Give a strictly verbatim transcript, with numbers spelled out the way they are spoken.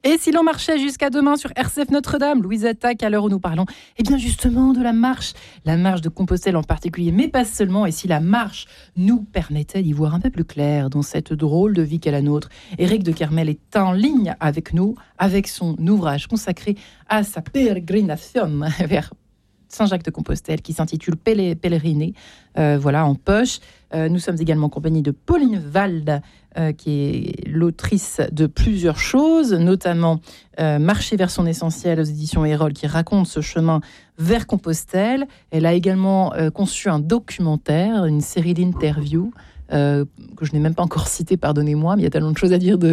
Et si l'on marchait jusqu'à demain sur R C F Notre-Dame, Louise attaque à l'heure où nous parlons, eh bien justement de la marche, la marche de Compostelle en particulier, mais pas seulement. Et si la marche nous permettait d'y voir un peu plus clair dans cette drôle de vie qu'est la nôtre, Éric de Kermel est en ligne avec nous, avec son ouvrage consacré à sa pérégrination vers Saint-Jacques-de-Compostelle qui s'intitule Pélé- Pèleriner, euh, voilà, en poche. Euh, nous sommes également en compagnie de Pauline Wald, euh, qui est l'autrice de plusieurs choses, notamment euh, Marcher vers son essentiel aux éditions Erol, qui raconte ce chemin vers Compostelle. Elle a également euh, conçu un documentaire, une série d'interviews, euh, que je n'ai même pas encore cité, pardonnez-moi, mais il y a tellement de choses à dire de